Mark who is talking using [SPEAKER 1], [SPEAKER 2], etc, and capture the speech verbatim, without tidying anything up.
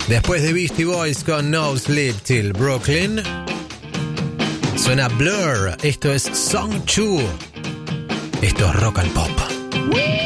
[SPEAKER 1] Después de Beastie Boys con No Sleep Till Brooklyn, suena Blur. Esto es Song two. Esto es Rock and Pop.